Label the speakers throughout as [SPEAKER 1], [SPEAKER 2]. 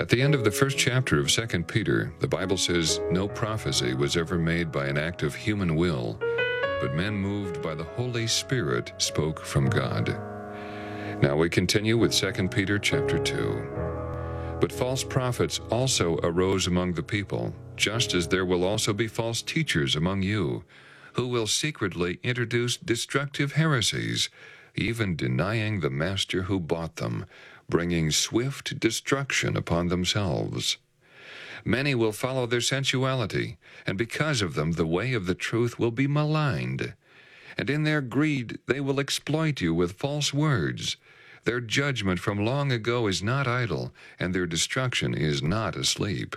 [SPEAKER 1] At the end of the first chapter of 2 Peter, the Bible says, "No prophecy was ever made by an act of human will, but men moved by the Holy Spirit spoke from God." Now we continue with 2 Peter chapter 2. "But false prophets also arose among the people, just as there will also be false teachers among you, who will secretly introduce destructive heresies, even denying the master who bought them, bringing swift destruction upon themselves. Many will follow their sensuality, and because of them the way of the truth will be maligned. And in their greed they will exploit you with false words. Their judgment from long ago is not idle, and their destruction is not asleep.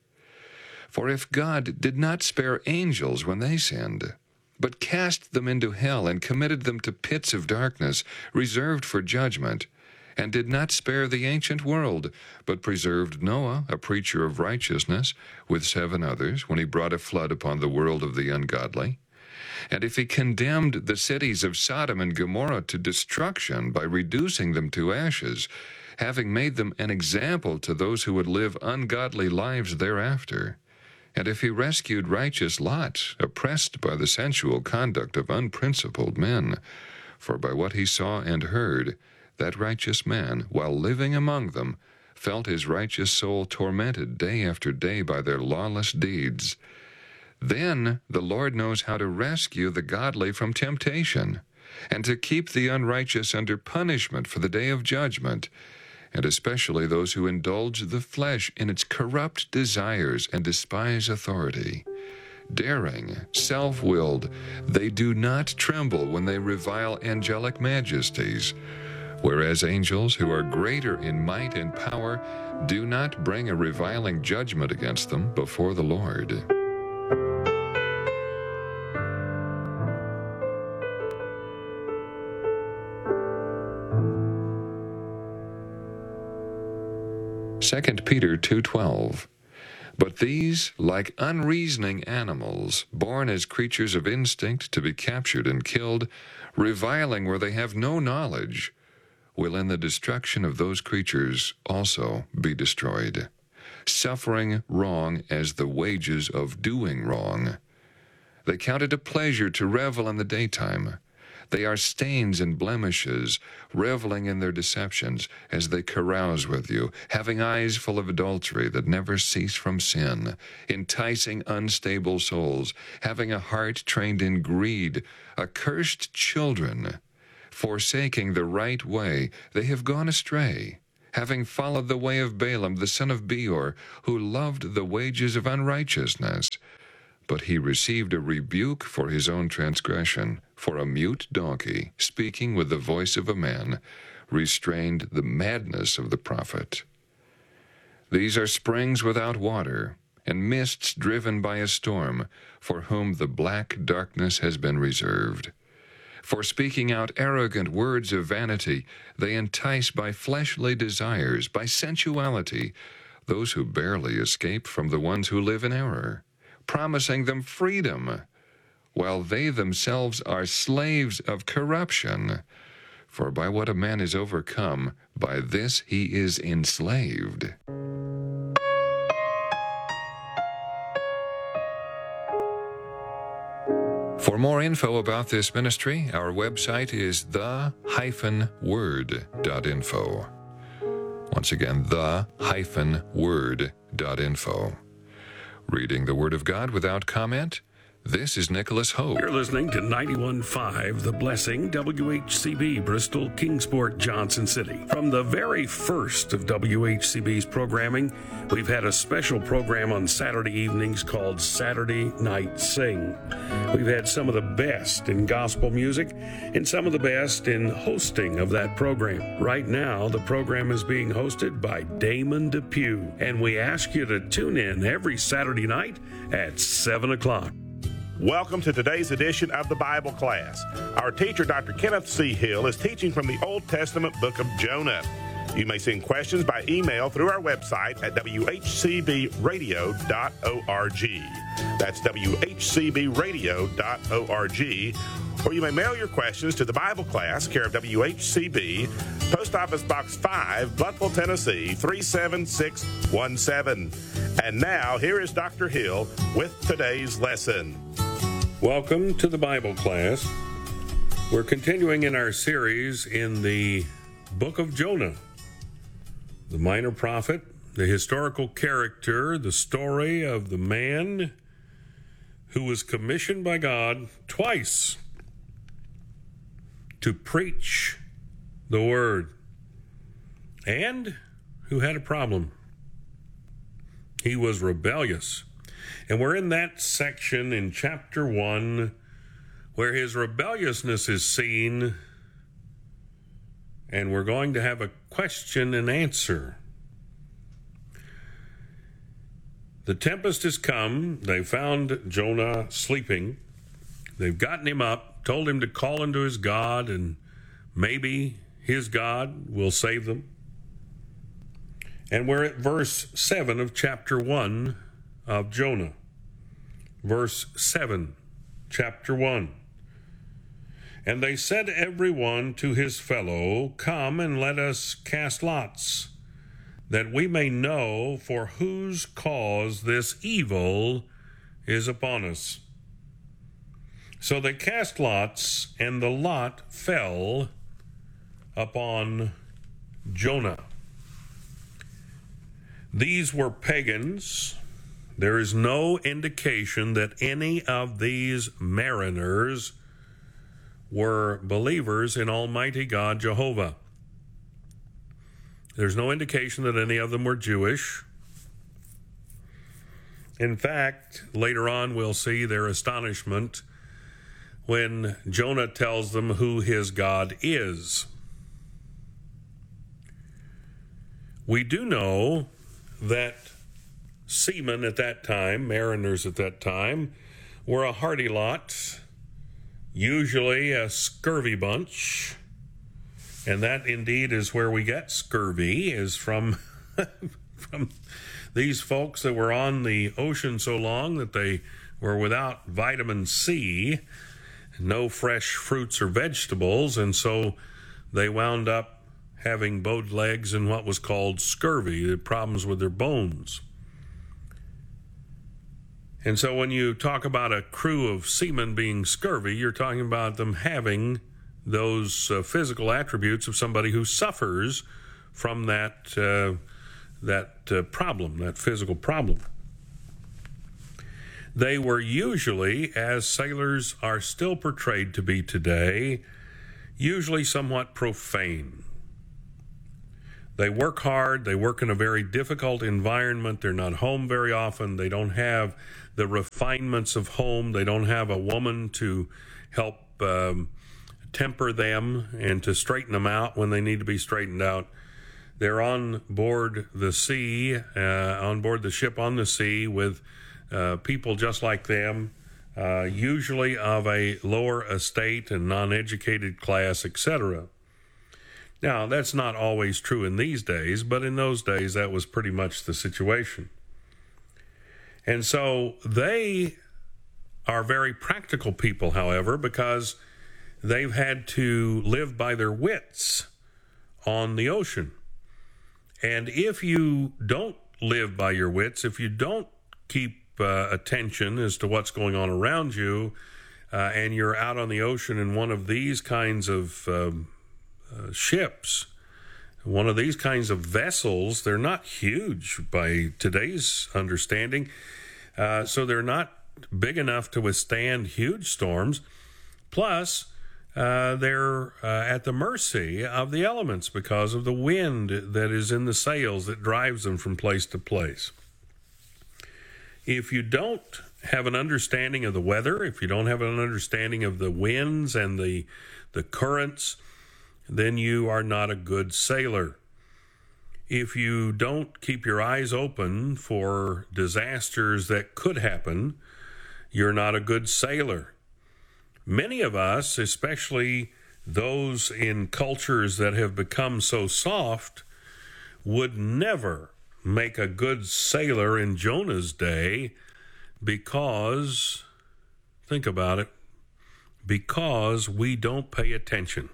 [SPEAKER 1] For if God did not spare angels when they sinned, but cast them into hell and committed them to pits of darkness, reserved for judgment, and did not spare the ancient world, but preserved Noah, a preacher of righteousness, with 7 others, when he brought a flood upon the world of the ungodly. And if he condemned the cities of Sodom and Gomorrah to destruction by reducing them to ashes, having made them an example to those who would live ungodly lives thereafter, and if he rescued righteous Lot, oppressed by the sensual conduct of unprincipled men, for by what he saw and heard, that righteous man, while living among them, felt his righteous soul tormented day after day by their lawless deeds, then the Lord knows how to rescue the godly from temptation, and to keep the unrighteous under punishment for the day of judgment, and especially those who indulge the flesh in its corrupt desires and despise authority. Daring, self-willed, they do not tremble when they revile angelic majesties, whereas angels who are greater in might and power do not bring a reviling judgment against them before the Lord. Second Peter 2:12. "But these, like unreasoning animals, born as creatures of instinct to be captured and killed, reviling where they have no knowledge, will in the destruction of those creatures also be destroyed, suffering wrong as the wages of doing wrong. They count it a pleasure to revel in the daytime. They are stains and blemishes, reveling in their deceptions as they carouse with you, having eyes full of adultery that never cease from sin, enticing unstable souls, having a heart trained in greed, accursed children. Forsaking the right way, they have gone astray, having followed the way of Balaam the son of Beor, who loved the wages of unrighteousness. But he received a rebuke for his own transgression, for a mute donkey, speaking with the voice of a man, restrained the madness of the prophet. These are springs without water, and mists driven by a storm, for whom the black darkness has been reserved. For speaking out arrogant words of vanity, they entice by fleshly desires, by sensuality, those who barely escape from the ones who live in error, promising them freedom, while they themselves are slaves of corruption. For by what a man is overcome, by this he is enslaved." For more info about this ministry, our website is the-word.info. Once again, the-word.info. Reading the Word of God without comment, this is Nicholas Hope.
[SPEAKER 2] You're listening to 91.5 The Blessing, WHCB, Bristol, Kingsport, Johnson City. From the very first of WHCB's programming, we've had a special program on Saturday evenings called Saturday Night Sing. We've had some of the best in gospel music and some of the best in hosting of that program. Right now, the program is being hosted by Damon Depew, and we ask you to tune in every Saturday night at 7 o'clock.
[SPEAKER 3] Welcome to today's edition of the Bible class. Our teacher, Dr. Kenneth C. Hill, is teaching from the Old Testament book of Jonah. You may send questions by email through our website at whcbradio.org. That's whcbradio.org. Or you may mail your questions to the Bible class, care of WHCB, Post Office Box 5, Bluffville, Tennessee, 37617. And now, here is Dr. Hill with today's lesson.
[SPEAKER 2] Welcome to the Bible class. We're continuing in our series in the book of Jonah, the minor prophet, the historical character, the story of the man who was commissioned by God twice to preach the word, and who had a problem. He was rebellious. And we're in that section in chapter 1 where his rebelliousness is seen, and we're going to have a question and answer. The tempest has come. They found Jonah sleeping. They've gotten him up, told him to call unto his God, and maybe his God will save them. And we're at verse 7 of chapter 1 of Jonah. Verse 7, chapter 1. And they said every one to his fellow, Come and let us cast lots, that we may know for whose cause this evil is upon us. So they cast lots, and the lot fell upon Jonah. These were pagans. There is no indication that any of these mariners were believers in Almighty God Jehovah. There's no indication that any of them were Jewish. In fact, later on we'll see their astonishment when Jonah tells them who his God is. We do know that seamen at that time, mariners at that time, were a hardy lot, usually a scurvy bunch, and that indeed is where we get scurvy, is from from these folks that were on the ocean so long that they were without vitamin C, no fresh fruits or vegetables, and so they wound up having bowed legs and what was called scurvy, problems with their bones. And so when you talk about a crew of seamen being scurvy, you're talking about them having those physical attributes of somebody who suffers from that problem, that physical problem. They were usually, as sailors are still portrayed to be today, usually somewhat profane. They work hard. They work in a very difficult environment. They're not home very often. They don't have the refinements of home. They don't have a woman to help temper them and to straighten them out when they need to be straightened out. They're on board the sea, on board the ship on the sea with people just like them, usually of a lower estate and non-educated class, etc. Now, that's not always true in these days, but in those days that was pretty much the situation. And so they are very practical people, however, because they've had to live by their wits on the ocean. And if you don't live by your wits, if you don't keep attention as to what's going on around you, and you're out on the ocean in one of these kinds of ships, one of these kinds of vessels, they're not huge by today's understanding, so they're not big enough to withstand huge storms. Plus, they're at the mercy of the elements because of the wind that is in the sails that drives them from place to place. If you don't have an understanding of the weather, if you don't have an understanding of the winds and the currents, then you are not a good sailor. If you don't keep your eyes open for disasters that could happen, you're not a good sailor. Many of us, especially those in cultures that have become so soft, would never make a good sailor in Jonah's day because, think about it, because we don't pay attention.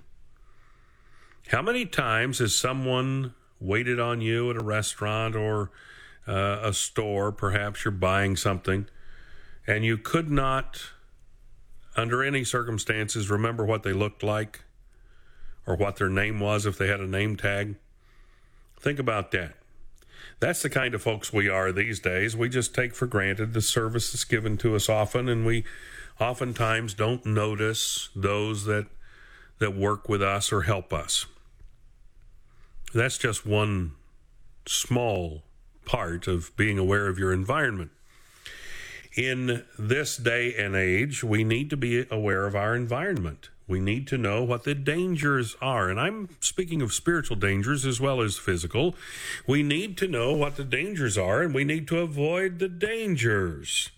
[SPEAKER 2] How many times has someone waited on you at a restaurant or a store, perhaps you're buying something, and you could not, under any circumstances, remember what they looked like or what their name was if they had a name tag? Think about that. That's the kind of folks we are these days. We just take for granted the service that's given to us often, and we oftentimes don't notice those that work with us or help us. That's just one small part of being aware of your environment. In this day and age, we need to be aware of our environment. We need to know what the dangers are. And I'm speaking of spiritual dangers as well as physical. We need to know what the dangers are, and we need to avoid the dangers.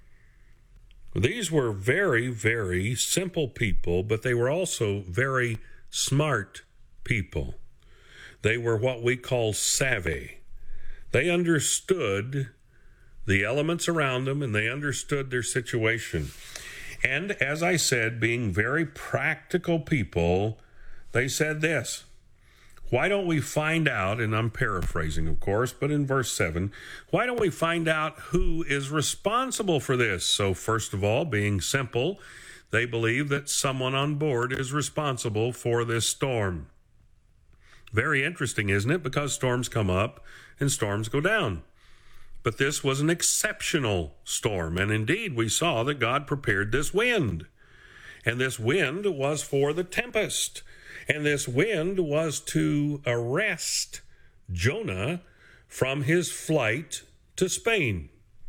[SPEAKER 2] These were very, very simple people, but they were also very smart people. They were what we call savvy. They understood the elements around them, and they understood their situation. And as I said, being very practical people, they said this: why don't we find out, and I'm paraphrasing, of course, but in verse 7, why don't we find out who is responsible for this? So first of all, being simple, they believe that someone on board is responsible for this storm. Very interesting, isn't it? Because storms come up and storms go down. But this was an exceptional storm, and indeed we saw that God prepared this wind. And this wind was for the tempest. And this wind was to arrest Jonah from his flight to Spain.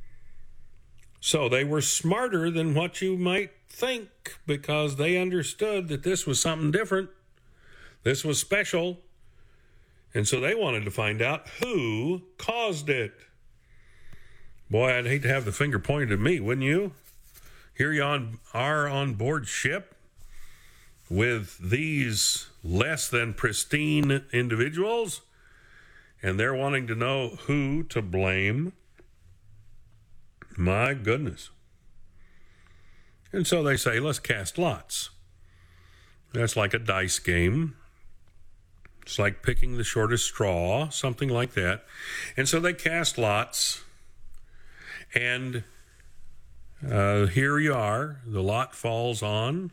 [SPEAKER 2] So they were smarter than what you might think, because they understood that this was something different. This was special. And so they wanted to find out who caused it. Boy, I'd hate to have the finger pointed at me, wouldn't you? Here you are on board ship with these less than pristine individuals, and they're wanting to know who to blame. My goodness. And so they say, let's cast lots. That's like a dice game. It's like picking the shortest straw, something like that. And so they cast lots, and here you are. The lot falls on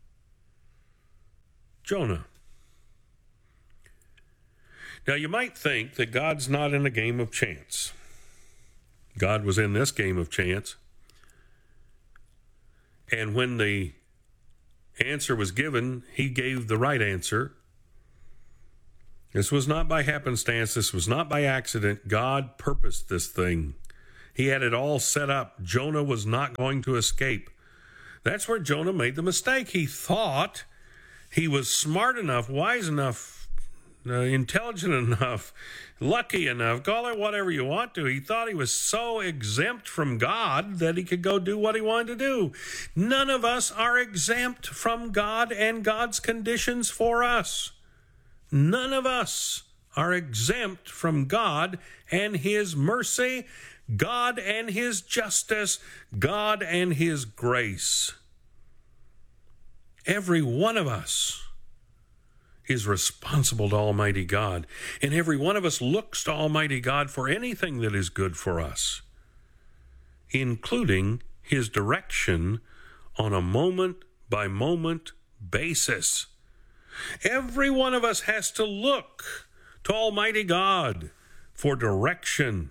[SPEAKER 2] Jonah. Now, you might think that God's not in a game of chance. God was in this game of chance. And when the answer was given, he gave the right answer. This was not by happenstance. This was not by accident. God purposed this thing. He had it all set up. Jonah was not going to escape. That's where Jonah made the mistake. He thought he was smart enough, wise enough, intelligent enough, lucky enough, call it whatever you want to. He thought he was so exempt from God that he could go do what he wanted to do. None of us are exempt from God and God's conditions for us. None of us are exempt from God and his mercy, God and his justice, God and his grace. Every one of us is responsible to Almighty God, and every one of us looks to Almighty God for anything that is good for us, including his direction on a moment-by-moment basis. Every one of us has to look to Almighty God for direction.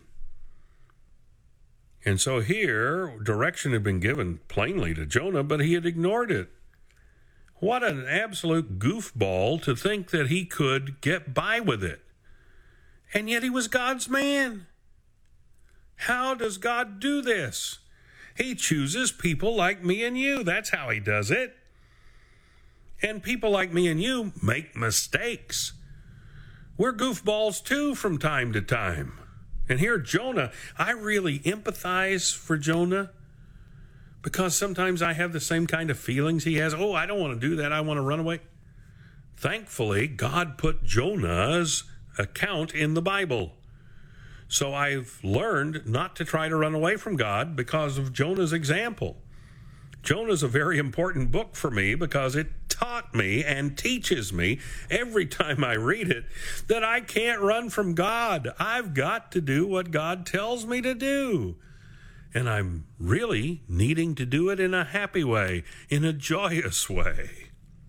[SPEAKER 2] And so here, direction had been given plainly to Jonah, but he had ignored it. What an absolute goofball to think that he could get by with it. And yet he was God's man. How does God do this? He chooses people like me and you. That's how he does it. And people like me and you make mistakes. We're goofballs too from time to time. And here Jonah, I really empathize for Jonah, because sometimes I have the same kind of feelings he has. Oh, I don't want to do that. I want to run away. Thankfully, God put Jonah's account in the Bible. So I've learned not to try to run away from God because of Jonah's example. Jonah's a very important book for me because it taught me and teaches me every time I read it that I can't run from God. I've got to do what God tells me to do. And I'm really needing to do it in a happy way, in a joyous way.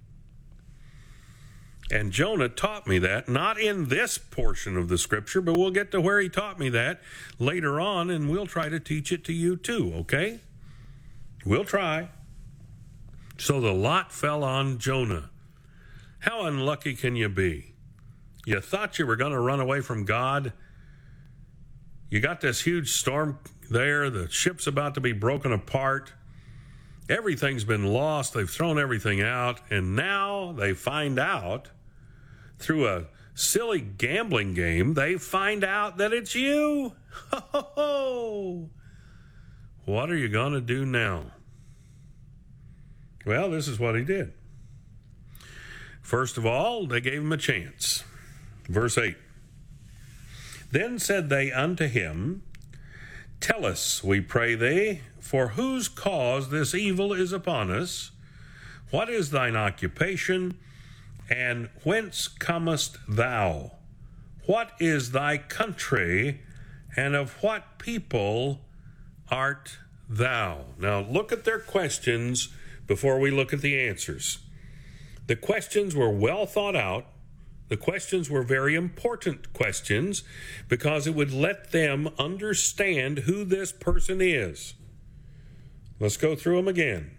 [SPEAKER 2] And Jonah taught me that, not in this portion of the scripture, but we'll get to where he taught me that later on, and we'll try to teach it to you too, okay? We'll try. So the lot fell on Jonah. How unlucky can you be? You thought you were going to run away from God. You got this huge storm there. The ship's about to be broken apart. Everything's been lost. They've thrown everything out. And now they find out, through a silly gambling game, they find out that it's you. Ho, ho, ho. What are you going to do now? Well, this is what he did. First of all, they gave him a chance. Verse 8. Then said they unto him, Tell us, we pray thee, for whose cause this evil is upon us? What is thine occupation? And whence comest thou? What is thy country? And of what people art thou? Now look at their questions before we look at the answers. The questions were well thought out. The questions were very important questions because it would let them understand who this person is. Let's go through them again.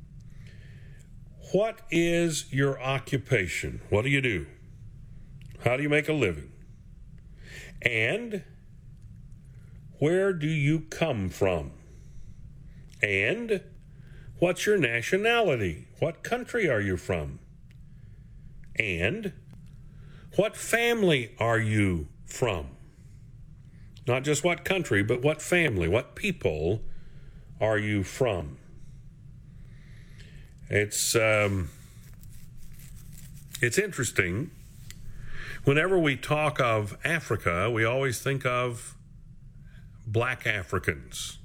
[SPEAKER 2] What is your occupation? What do you do? How do you make a living? And where do you come from? And what's your nationality? What country are you from? And what family are you from? Not just what country, but what family, what people are you from? It's interesting. Whenever we talk of Africa, we always think of black Africans.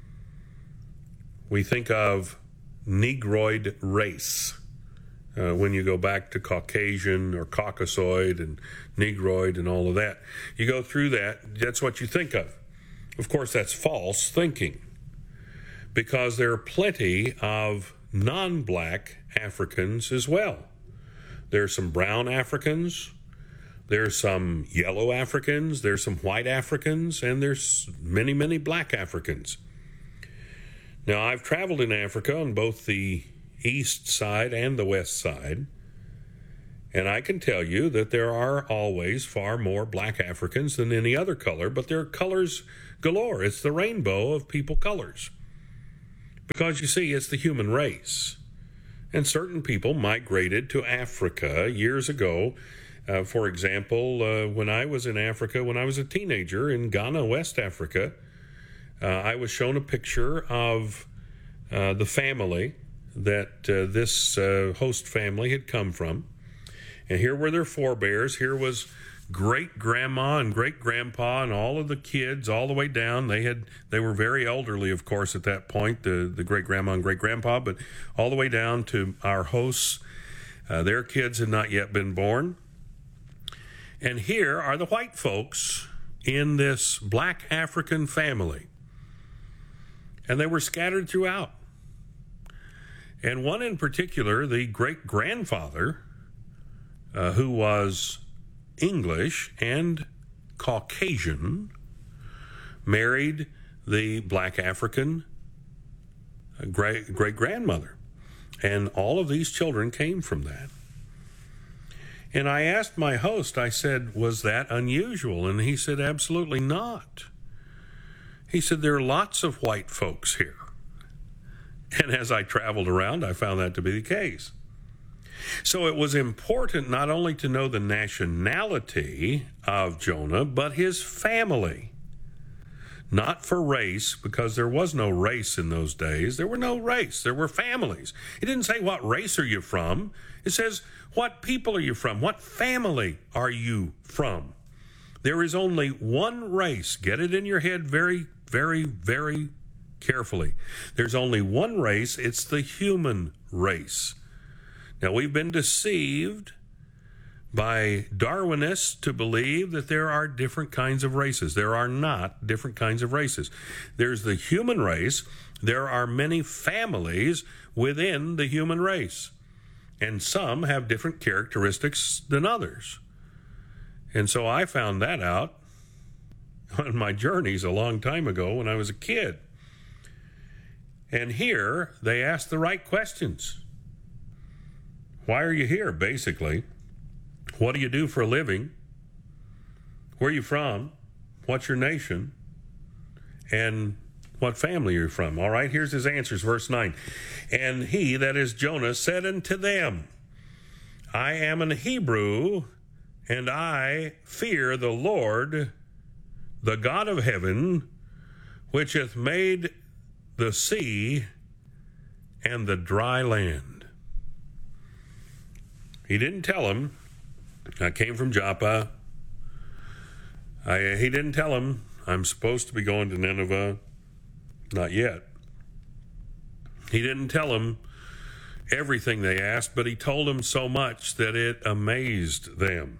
[SPEAKER 2] We think of Negroid race. When you go back to Caucasian or Caucasoid and Negroid and all of that, you go through that, that's what you think of. Of course, that's false thinking, because there are plenty of non-black Africans as well. There's some brown Africans, there's some yellow Africans, there's some white Africans, and there's many, many black Africans. Now, I've traveled in Africa on both the east side and the west side, and I can tell you that there are always far more black Africans than any other color, but there are colors galore. It's the rainbow of people colors. Because you see, it's the human race. And certain people migrated to Africa years ago. For example, when I was in Africa, when I was a teenager in Ghana, West Africa, I was shown a picture of the family that this host family had come from. And here were their forebears. Here was great-grandma and great-grandpa and all of the kids all the way down. They were very elderly, of course, at that point, the great-grandma and great-grandpa, but all the way down to our hosts. Their kids had not yet been born. And here are the white folks in this black African family. And they were scattered throughout. And one in particular, the great-grandfather, who was English and Caucasian, married the black African great-grandmother. And all of these children came from that. And I asked my host, I said, was that unusual? And he said, absolutely not. He said, there are lots of white folks here. And as I traveled around, I found that to be the case. So it was important not only to know the nationality of Jonah, but his family. Not for race, because there was no race in those days. There were no race. There were families. It didn't say, what race are you from? It says, what people are you from? What family are you from? There is only one race. Get it in your head very, very, very carefully. There's only one race. It's the human race. Now, we've been deceived by Darwinists to believe that there are different kinds of races. There are not different kinds of races. There's the human race. There are many families within the human race, and some have different characteristics than others. And so I found that out on my journeys a long time ago when I was a kid. And here they ask the right questions. Why are you here, basically? What do you do for a living? Where are you from? What's your nation? And what family are you from? All right, here's his answers, verse 9. And he, that is Jonah, said unto them, I am an Hebrew, and I fear the Lord, the God of heaven, which hath made the sea and the dry land. He didn't tell him, I came from Joppa. He didn't tell him, I'm supposed to be going to Nineveh. Not yet. He didn't tell him everything they asked, but he told them so much that it amazed them.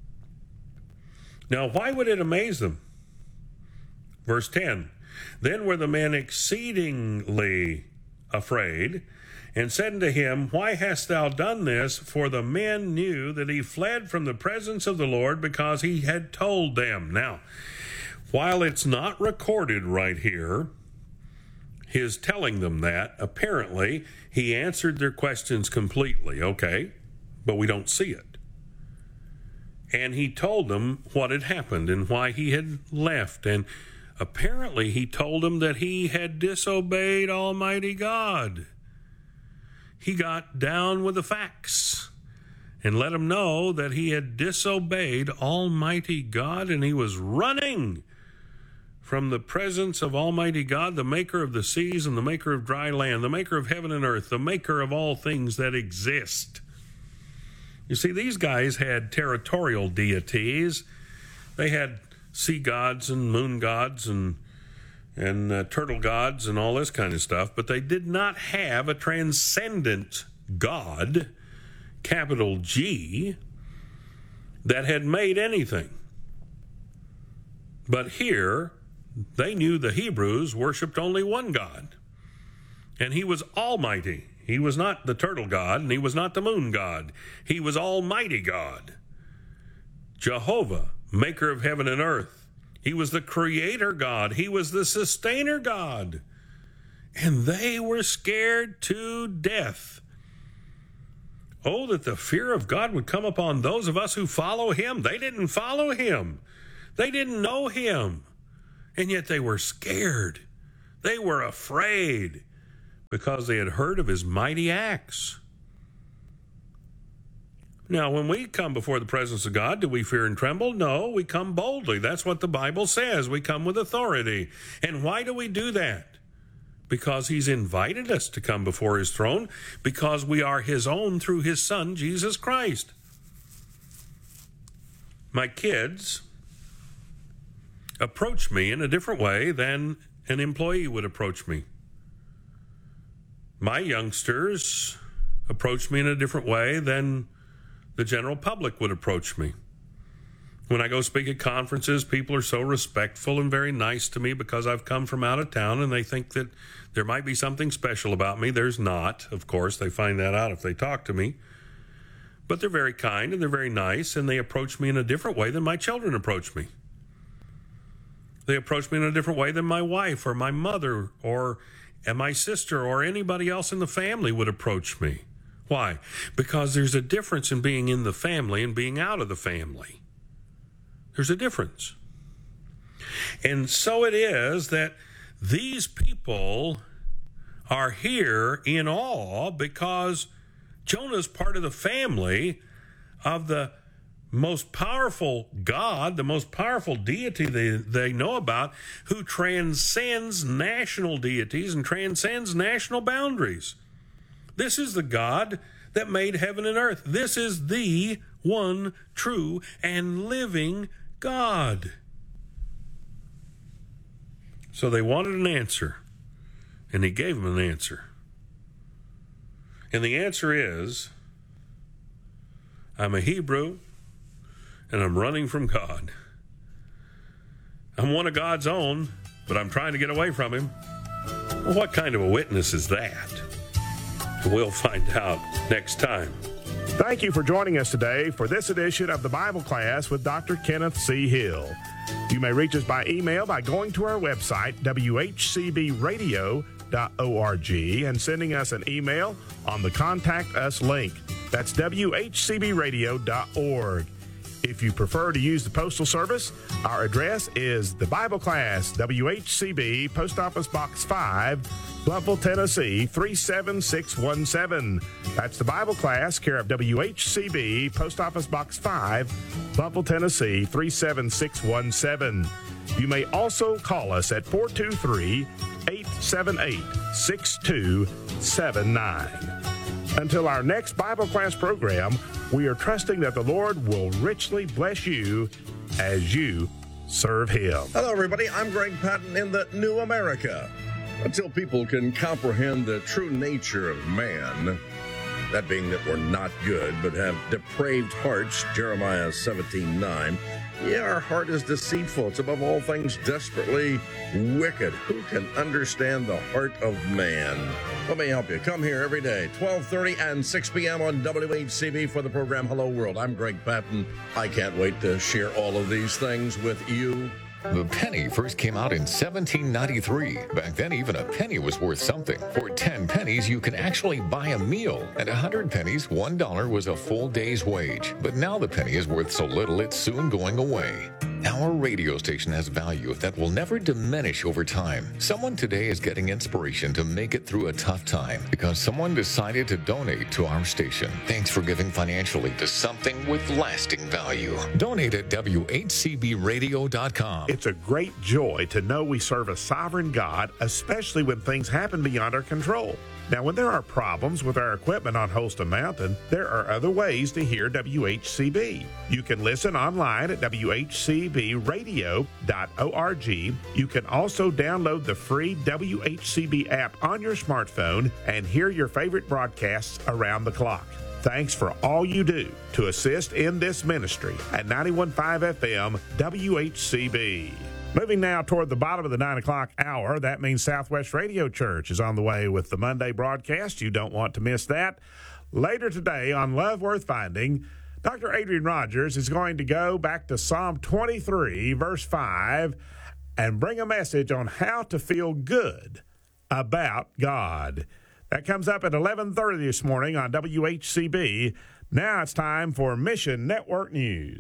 [SPEAKER 2] Now, why would it amaze them? Verse 10, Then were the men exceedingly afraid, and said unto him, Why hast thou done this? For the men knew that he fled from the presence of the Lord, because he had told them. Now, while it's not recorded right here, his telling them that, apparently, he answered their questions completely, okay? But we don't see it. And he told them what had happened and why he had left. And apparently he told them that he had disobeyed Almighty God. He got down with the facts and let them know that he had disobeyed Almighty God, and he was running from the presence of Almighty God, the maker of the seas and the maker of dry land, the maker of heaven and earth, the maker of all things that exist. You see, these guys had territorial deities. They had sea gods and moon gods and turtle gods and all this kind of stuff, but they did not have a transcendent God, capital G, that had made anything. But here, they knew the Hebrews worshiped only one God, and he was almighty. He was not the turtle god, and he was not the moon god. He was Almighty God, Jehovah, maker of heaven and earth. He was the creator God. He was the sustainer God. And they were scared to death. Oh, that the fear of God would come upon those of us who follow him. They didn't follow him. They didn't know him. And yet they were scared. They were afraid because they had heard of his mighty acts. Now, when we come before the presence of God, do we fear and tremble? No, we come boldly. That's what the Bible says. We come with authority. And why do we do that? Because he's invited us to come before his throne, because we are his own through his Son, Jesus Christ. My kids approach me in a different way than an employee would approach me. My youngsters approach me in a different way than the general public would approach me. When I go speak at conferences, people are so respectful and very nice to me because I've come from out of town, and they think that there might be something special about me. There's not, of course. They find that out if they talk to me. But they're very kind and they're very nice, and they approach me in a different way than my children approach me. They approach me in a different way than my wife or my mother or my sister or anybody else in the family would approach me. Why? Because there's a difference in being in the family and being out of the family. There's a difference. And so it is that these people are here in awe because Jonah's part of the family of the most powerful God, the most powerful deity they know about, who transcends national deities and transcends national boundaries. This is the God that made heaven and earth. This is the one true and living God. So they wanted an answer, and he gave them an answer. And the answer is, I'm a Hebrew, and I'm running from God. I'm one of God's own, but I'm trying to get away from him. Well, what kind of a witness is that? We'll find out next time.
[SPEAKER 3] Thank you for joining us today for this edition of the Bible Class with Dr. Kenneth C. Hill. You may reach us by email by going to our website, whcbradio.org, and sending us an email on the Contact Us link. That's whcbradio.org. If you prefer to use the postal service, our address is the Bible Class, WHCB, Post Office Box 5, Bluffville, Tennessee, 37617. That's the Bible Class, care of WHCB, Post Office Box 5, Bluffville, Tennessee, 37617. You may also call us at 423-878-6279. Until our next Bible class program, we are trusting that the Lord will richly bless you as you serve Him.
[SPEAKER 4] Hello, everybody. I'm Greg Patton in the New America. Until people can comprehend the true nature of man, that being that we're not good but have depraved hearts, Jeremiah 17:9. Yeah, our heart is deceitful. It's above all things desperately wicked. Who can understand the heart of man? Let me help you. Come here every day, 12:30 and 6 p.m. on WHCB for the program Hello World. I'm Greg Patton. I can't wait to share all of these things with you.
[SPEAKER 5] The penny first came out in 1793. Back then, even a penny was worth something. For 10 pennies, you could actually buy a meal. At 100 pennies, $1 was a full day's wage. But now the penny is worth so little, it's soon going away. Our radio station has value that will never diminish over time. Someone today is getting inspiration to make it through a tough time because someone decided to donate to our station. Thanks for giving financially to something with lasting value. Donate at WHCBradio.com.
[SPEAKER 3] It's a great joy to know we serve a sovereign God, especially when things happen beyond our control. Now, when there are problems with our equipment on Holston Mountain, there are other ways to hear WHCB. You can listen online at WHCBradio.org. You can also download the free WHCB app on your smartphone and hear your favorite broadcasts around the clock. Thanks for all you do to assist in this ministry at 91.5 FM WHCB. Moving now toward the bottom of the 9 o'clock hour, that means Southwest Radio Church is on the way with the Monday broadcast. You don't want to miss that. Later today on Love Worth Finding, Dr. Adrian Rogers is going to go back to Psalm 23, verse 5, and bring a message on how to feel good about God. That comes up at 11:30 this morning on WHCB. Now it's time for Mission Network News.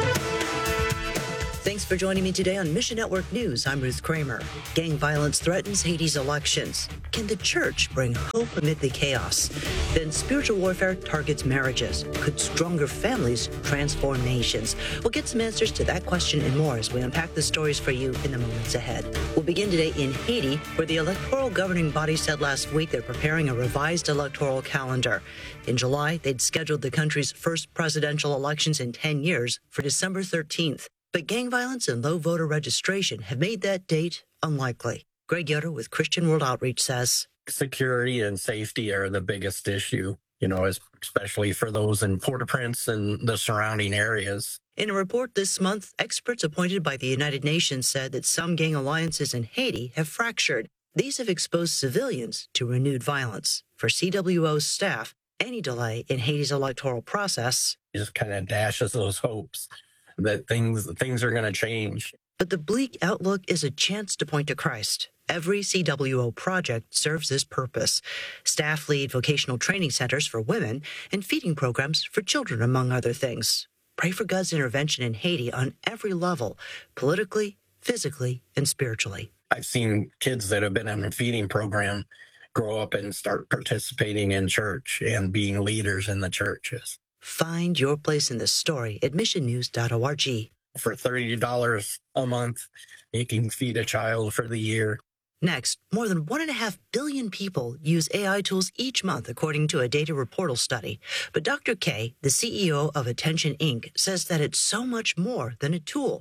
[SPEAKER 6] Thanks for joining me today on Mission Network News. I'm Ruth Kramer. Gang violence threatens Haiti's elections. Can the church bring hope amid the chaos? Then spiritual warfare targets marriages. Could stronger families transform nations? We'll get some answers to that question and more as we unpack the stories for you in the moments ahead. We'll begin today in Haiti, where the electoral governing body said last week they're preparing a revised electoral calendar. In July, they'd scheduled the country's first presidential elections in 10 years for December 13th. But gang violence and low voter registration have made that date unlikely. Greg Yoder with Christian World Outreach says,
[SPEAKER 7] security and safety are the biggest issue, especially for those in Port-au-Prince and the surrounding areas.
[SPEAKER 6] In a report this month, experts appointed by the United Nations said that some gang alliances in Haiti have fractured. These have exposed civilians to renewed violence. For CWO's staff, any delay in Haiti's electoral process
[SPEAKER 7] just kind of dashes those hopes that things are going to change.
[SPEAKER 6] But the bleak outlook is a chance to point to Christ. Every CWO project serves this purpose. Staff lead vocational training centers for women and feeding programs for children, among other things. Pray for God's intervention in Haiti on every level, politically, physically, and spiritually.
[SPEAKER 7] I've seen kids that have been in a feeding program grow up and start participating in church and being leaders in the churches.
[SPEAKER 6] Find your place in the story at missionnews.org.
[SPEAKER 7] For $30 a month, you can feed a child for the year.
[SPEAKER 6] Next, more than 1.5 billion people use AI tools each month, according to a Data Reportal study. But Dr. K, the CEO of Attention Inc., says that it's so much more than a tool.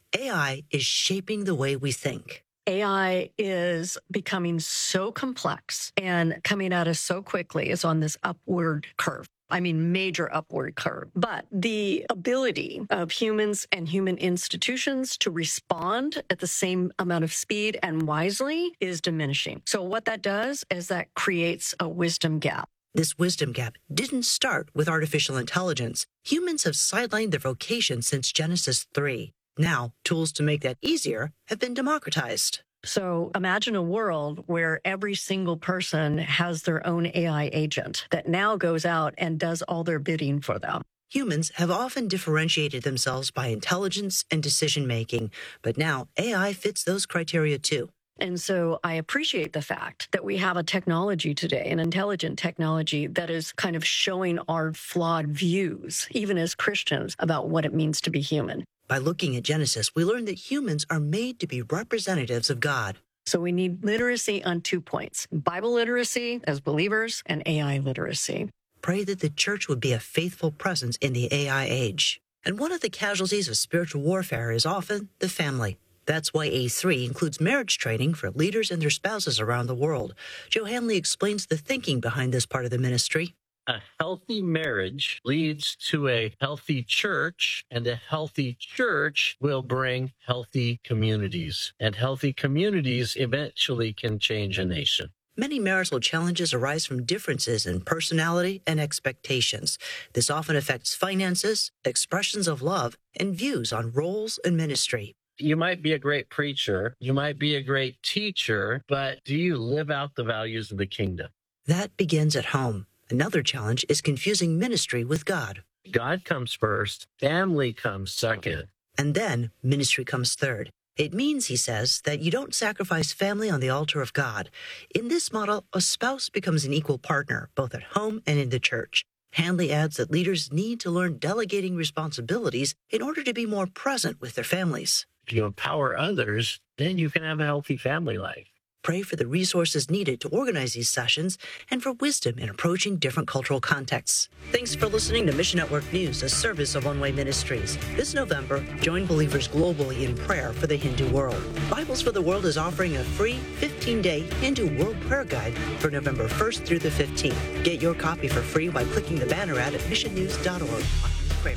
[SPEAKER 6] AI is shaping the way we think.
[SPEAKER 8] AI is becoming so complex and coming at us so quickly. It's on this upward curve. I mean, major upward curve. But the ability of humans and human institutions to respond at the same amount of speed and wisely is diminishing. So what that does is that creates a wisdom gap.
[SPEAKER 6] This wisdom gap didn't start with artificial intelligence. Humans have sidelined their vocation since Genesis 3. Now, tools to make that easier have been democratized.
[SPEAKER 8] So imagine a world where every single person has their own AI agent that now goes out and does all their bidding for them.
[SPEAKER 6] Humans have often differentiated themselves by intelligence and decision-making, but now AI fits those criteria too.
[SPEAKER 8] And so I appreciate the fact that we have a technology today, an intelligent technology that is kind of showing our flawed views, even as Christians, about what it means to be human.
[SPEAKER 6] By looking at Genesis, we learn that humans are made to be representatives of God.
[SPEAKER 8] So we need literacy on 2 points: Bible literacy as believers and AI literacy.
[SPEAKER 6] Pray that the church would be a faithful presence in the AI age. And one of the casualties of spiritual warfare is often the family. That's why A3 includes marriage training for leaders and their spouses around the world. Joe Hanley explains the thinking behind this part of the ministry.
[SPEAKER 9] A healthy marriage leads to a healthy church, and a healthy church will bring healthy communities. And healthy communities eventually can change a nation.
[SPEAKER 6] Many marital challenges arise from differences in personality and expectations. This often affects finances, expressions of love, and views on roles and ministry.
[SPEAKER 9] You might be a great preacher, you might be a great teacher, but do you live out the values of the kingdom?
[SPEAKER 6] That begins at home. Another challenge is confusing ministry with God.
[SPEAKER 9] God comes first, family comes second.
[SPEAKER 6] And then ministry comes third. It means, he says, that you don't sacrifice family on the altar of God. In this model, a spouse becomes an equal partner, both at home and in the church. Hanley adds that leaders need to learn delegating responsibilities in order to be more present with their families.
[SPEAKER 9] If you empower others, then you can have a healthy family life.
[SPEAKER 6] Pray for the resources needed to organize these sessions and for wisdom in approaching different cultural contexts. Thanks for listening to Mission Network News, a service of One Way Ministries. This November, join believers globally in prayer for the Hindu world. Bibles for the World is offering a free 15-day Hindu World Prayer Guide for November 1st through the 15th. Get your copy for free by clicking the banner ad at missionnews.org. I'm Ruth Kramer.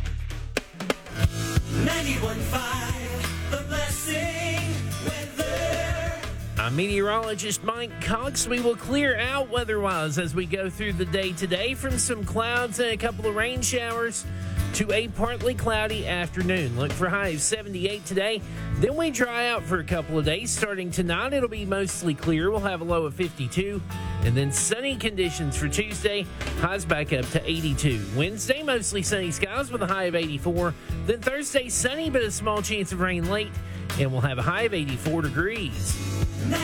[SPEAKER 10] 91.5, The Blessing Weather.
[SPEAKER 11] I'm meteorologist Mike Cox. We will clear out weather-wise as we go through the day today, from some clouds and a couple of rain showers to a partly cloudy afternoon. Look for high of 78 today. Then we dry out for a couple of days. Starting tonight, it'll be mostly clear. We'll have a low of 52. And then sunny conditions for Tuesday. Highs back up to 82. Wednesday, mostly sunny skies with a high of 84. Then Thursday, sunny but a small chance of rain late. And we'll have a high of 84 degrees.